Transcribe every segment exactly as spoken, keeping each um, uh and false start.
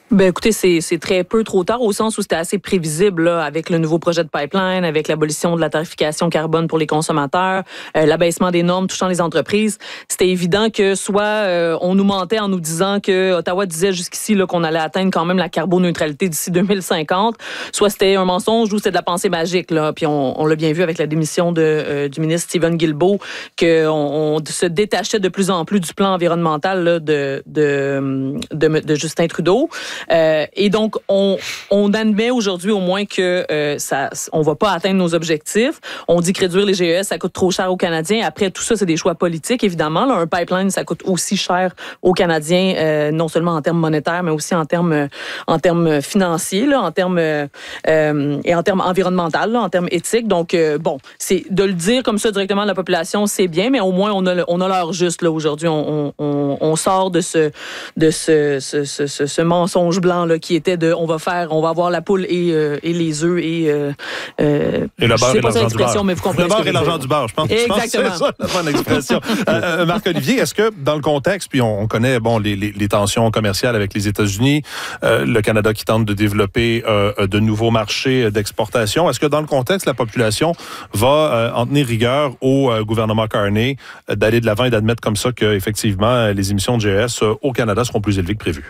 Ben écoutez, c'est, c'est très peu trop tard au sens où c'était assez prévisible là, avec le nouveau projet de pipeline, avec l'abolition de la tarification carbone pour les consommateurs, euh, l'abaissement des normes touchant les entreprises. C'était évident que soit euh, on nous mentait en nous disant que Ottawa disait jusqu'ici là, qu'on allait atteindre quand même la carboneutralité d'ici deux mille cinquante, soit c'était un mensonge ou c'était de la pensée magique. Là. Puis on, on l'a bien vu avec la démission de, euh, du ministre Stephen Guilbeault, qu'on on se détachait de plus en plus du plan environnemental là, de, de, de, de Justin Trudeau. Euh, et donc, on, on admet aujourd'hui au moins que euh, ça, on va pas atteindre nos objectifs. On dit que réduire les G E S, ça coûte trop cher aux Canadiens. Après, tout ça, c'est des choix politiques, évidemment. Là, un pipeline, ça coûte aussi cher aux Canadiens, euh, non seulement en termes monétaires, mais aussi en termes, en termes financiers, là, en termes euh, et en termes environnementaux, là, en termes éthiques. Donc, euh, bon, c'est de le dire comme ça directement à la population, c'est bien, mais au moins on a, on a l'heure juste là aujourd'hui. On, on, on sort de ce, de ce, ce, ce, ce, ce mensonge blanc là, qui était de on va faire, on va avoir la poule et, euh, et les œufs et euh, euh, et le beurre et l'argent du beurre. Mais vous comprenez le beurre et l'argent du beurre, je pense. Exactement. Je pense que c'est ça la bonne expression. euh, Marc-Olivier, est-ce que dans le contexte, puis on, on connaît bon les, les, les tensions commerciales avec les États-Unis, euh, le Canada qui tente de développer euh, de nouveaux marchés d'exportation, est-ce que dans le contexte, la population va euh, en tenir rigueur au euh, gouvernement Carney euh, d'aller de l'avant et d'admettre comme ça que effectivement les émissions de G E S euh, au Canada seront plus élevées que prévu?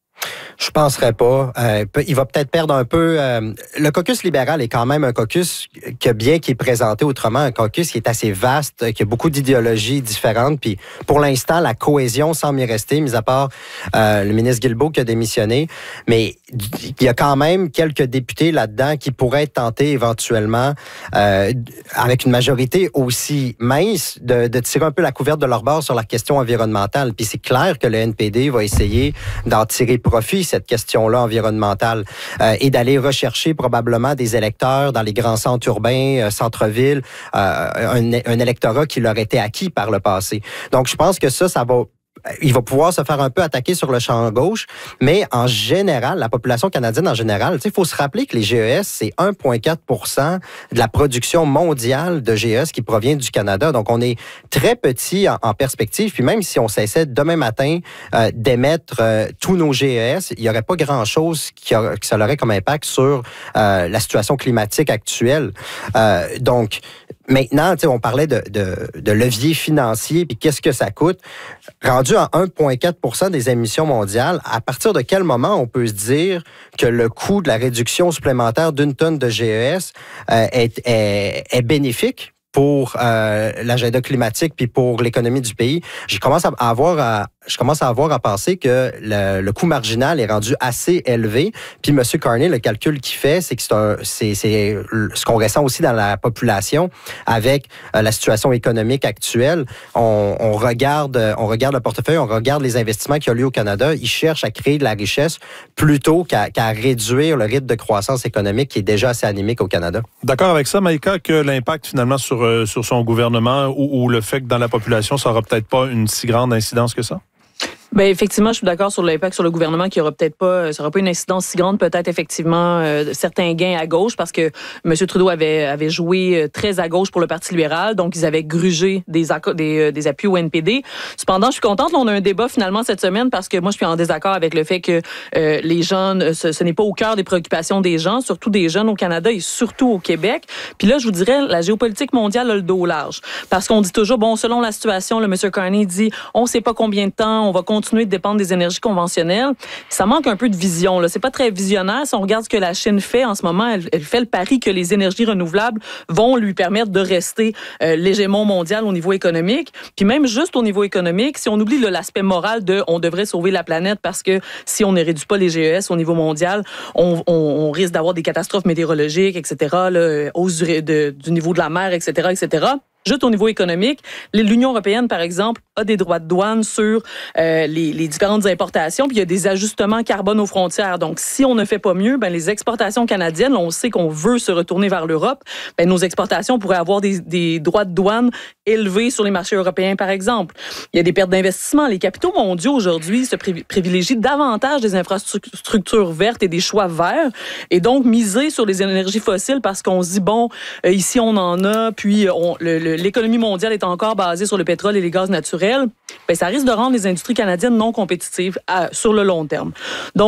Je penserais pas. Euh, il va peut-être perdre un peu. Euh, le caucus libéral est quand même un caucus que, bien qu'il est présenté autrement, un caucus qui est assez vaste, qui a beaucoup d'idéologies différentes. Puis pour l'instant, la cohésion semble y rester, mis à part euh, le ministre Guilbeault qui a démissionné. Mais il y a quand même quelques députés là-dedans qui pourraient être tentés éventuellement, euh, avec une majorité aussi mince, de, de tirer un peu la couverte de leur bord sur la question environnementale. Puis c'est clair que le N P D va essayer d'en tirer profit, cette question-là environnementale, euh, et d'aller rechercher probablement des électeurs dans les grands centres urbains, euh, centres-villes, euh, un, un électorat qui leur était acquis par le passé. Donc, je pense que ça, ça va... Il va pouvoir se faire un peu attaquer sur le champ gauche, mais en général, la population canadienne en général, il faut se rappeler que les G E S, c'est un virgule quatre pour cent de la production mondiale de G E S qui provient du Canada. Donc, on est très petit en, en perspective. Puis même si on cessait demain matin euh, d'émettre euh, tous nos G E S, il n'y aurait pas grand-chose qui, a, qui ça aurait comme impact sur euh, la situation climatique actuelle. Euh, donc, maintenant, on parlait de, de, de levier financier, puis qu'est-ce que ça coûte? Rendu à un virgule quatre pour cent des émissions mondiales, à partir de quel moment on peut se dire que le coût de la réduction supplémentaire d'une tonne de G E S euh, est, est, est bénéfique pour euh, l'agenda climatique puis pour l'économie du pays? Je commence à avoir à je commence à avoir à penser que le, le coût marginal est rendu assez élevé. Puis M. Carney, le calcul qu'il fait, c'est que c'est, un, c'est, c'est ce qu'on ressent aussi dans la population avec euh, la situation économique actuelle. On, on regarde, on regarde le portefeuille, on regarde les investissements qui ont lieu au Canada. Ils cherchent à créer de la richesse plutôt qu'à, qu'à réduire le rythme de croissance économique qui est déjà assez anémique au Canada. D'accord avec ça, Maïka, que l'impact finalement sur euh, sur son gouvernement ou, ou le fait que dans la population, ça n'aura peut-être pas une si grande incidence que ça? Ben effectivement, je suis d'accord sur l'impact sur le gouvernement qui aura peut-être pas, ça aura pas une incidence si grande, peut-être effectivement euh, certains gains à gauche parce que M. Trudeau avait avait joué très à gauche pour le Parti libéral, donc ils avaient grugé des accords, des, des appuis au N P D. Cependant, je suis contente, là, on a un débat finalement cette semaine parce que moi je suis en désaccord avec le fait que euh, les jeunes, ce, ce n'est pas au cœur des préoccupations des gens, surtout des jeunes au Canada et surtout au Québec. Puis là, je vous dirais, la géopolitique mondiale a le dos large parce qu'on dit toujours, bon, selon la situation, le M. Carney dit, on sait pas combien de temps, on va continuer de dépendre des énergies conventionnelles. Ça manque un peu de vision. Là. C'est pas très visionnaire. Si on regarde ce que la Chine fait en ce moment, elle, elle fait le pari que les énergies renouvelables vont lui permettre de rester euh, l'hégémon mondial au niveau économique. Puis même juste au niveau économique, si on oublie là, l'aspect moral de on devrait sauver la planète parce que si on ne réduit pas les G E S au niveau mondial, on, on, on risque d'avoir des catastrophes météorologiques, et cetera, là, hausse du, de, du niveau de la mer, et cetera, et cetera. Juste au niveau économique, l'Union européenne, par exemple, a des droits de douane sur euh, les, les différentes importations, puis il y a des ajustements carbone aux frontières. Donc, si on ne fait pas mieux, ben les exportations canadiennes, on sait qu'on veut se retourner vers l'Europe, ben nos exportations pourraient avoir des, des droits de douane élevés sur les marchés européens, par exemple. Il y a des pertes d'investissement. Les capitaux mondiaux, aujourd'hui, se privilégient davantage des infrastructures vertes et des choix verts, et donc miser sur les énergies fossiles parce qu'on se dit, bon, euh, ici, on en a, puis on, le, le l'économie mondiale est encore basée sur le pétrole et les gaz naturels, bien, ça risque de rendre les industries canadiennes non compétitives à, sur le long terme. Donc,